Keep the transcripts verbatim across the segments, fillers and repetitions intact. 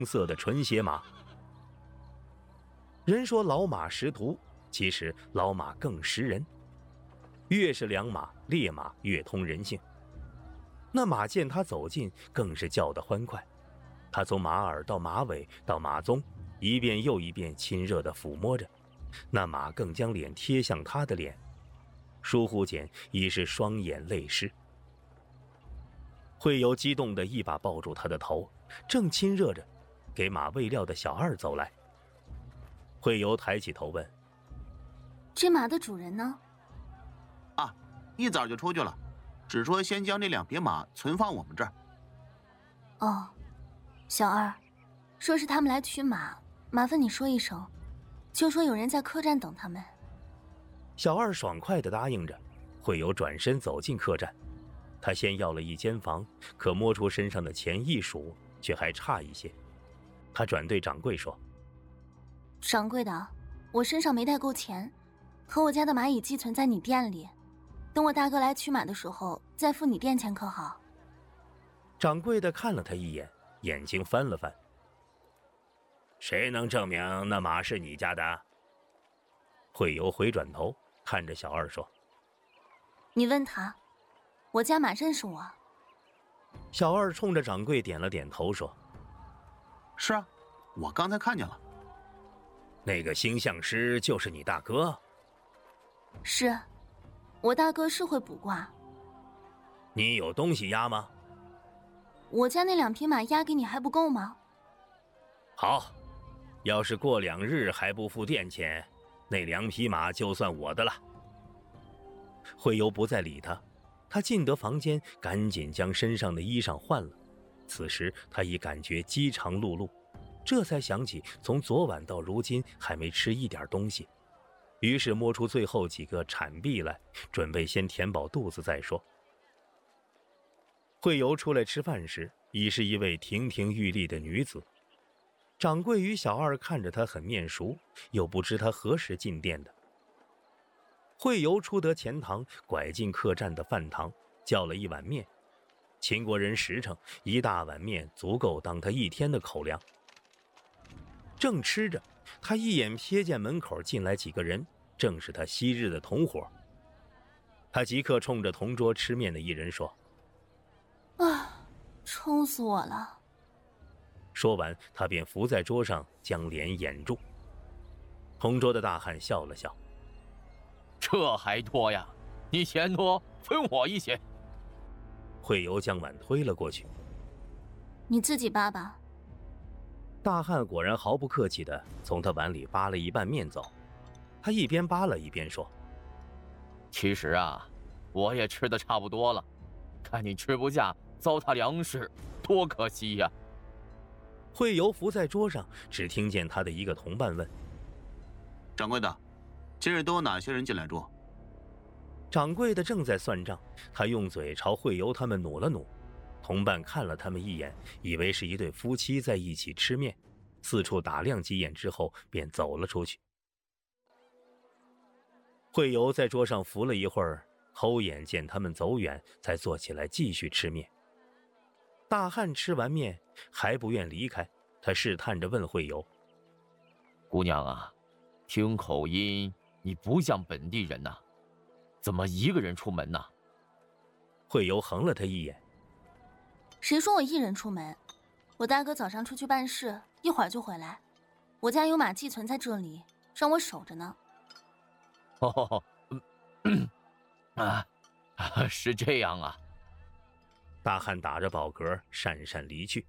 色的纯血马。人说老马识途，其实老马更识人。越是良马，烈马越通人性。那马见他走近，更是叫得欢快。他从马耳到马尾到马鬃，一遍又一遍亲热地抚摸着，那马更将脸贴向他的脸，疏忽间已是双眼泪湿。慧由激动地一把抱住他的头，正亲热着，给马喂料的小二走来。慧由抬起头问： 这马的主人呢？ 啊，一早就出去了，只说先将这两匹马存放我们这儿。 哦，小二，说是他们来取马，麻烦你说一声，就说有人在客栈等他们。 小二爽快地答应着。慧由转身走进客栈，他先要了一间房，可摸出身上的钱一数，却还差一些。他转对掌柜说： 掌柜的，我身上没带够钱，和我家的马已寄存在你店里，等我大哥来取马的时候再付你店钱可好？ 掌柜的看了他一眼，眼睛翻了翻。谁能证明那马是你家的？慧由回转头看着小二说： 你问他，我家马认识我。 小二冲着掌柜点了点头说： 是啊，我刚才看见了。 那个星象师就是你大哥？ 是，我大哥是会卜卦。 你有东西押吗？ 我家那两匹马押给你还不够吗？ 好，要是过两日还不付店钱，那两匹马就算我的了。慧由不再理他，他进得房间，赶紧将身上的衣裳换了。此时他已感觉饥肠辘辘，这才想起从昨晚到如今还没吃一点东西，于是摸出最后几个铲币来，准备先填饱肚子再说。慧由出来吃饭时，已是一位亭亭玉立的女子。掌柜与小二看着她很面熟，又不知她何时进店的。慧由出得前堂，拐进客栈的饭堂，叫了一碗面。秦国人实诚，一大碗面足够当他一天的口粮。正吃着，他一眼瞥见门口进来几个人，正是他昔日的同伙。他即刻冲着同桌吃面的一人说： 啊，撑死我了。 说完，他便伏在桌上，将脸掩住。同桌的大汉笑了笑： 这还多呀，你嫌多分我一些。 慧由将碗推了过去： 你自己扒吧。 大汉果然毫不客气地从他碗里扒了一半面走。他一边扒了一边说： 其实啊，我也吃得差不多了，看你吃不下糟蹋粮食，多可惜呀。 慧由伏在桌上，只听见他的一个同伴问： 掌柜的，今日都有哪些人进来住？ 掌柜的正在算账，他用嘴朝慧由他们努了努。同伴看了他们一眼，以为是一对夫妻在一起吃面，四处打量几眼之后便走了出去。慧由在桌上伏了一会儿，偷眼见他们走远，才坐起来继续吃面。大汉吃完面还不愿离开，他试探着问慧由： 姑娘啊，听口音你不像本地人呐，怎么一个人出门呢？ 慧由横了他一眼： 谁说我一人出门？我大哥早上出去办事，一会儿就回来。我家有马寄存在这里，让我守着呢。 哦，嗯，啊，是这样啊。 大汉打着饱嗝，讪讪离去。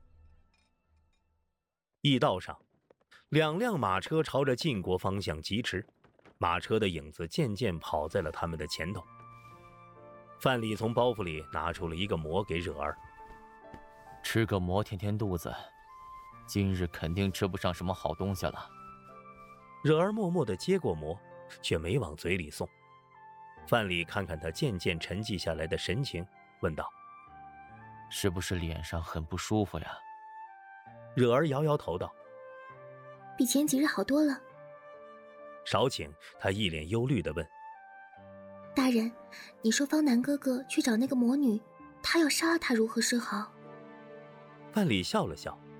驿道上，两辆马车朝着晋国方向疾驰，马车的影子渐渐跑在了他们的前头。范蠡从包袱里拿出了一个馍给惹儿： 吃个馍填填肚子，今日肯定吃不上什么好东西了。 惹儿默默地接过馍，却没往嘴里送。范蠡看看他渐渐沉寂下来的神情，问道： 是不是脸上很不舒服呀？ 惹儿摇摇头道： 比前几日好多了。 少顷，他一脸忧虑地问： 大人，你说方南哥哥去找那个魔女，他要杀了他如何是好？ 范蠡笑了笑：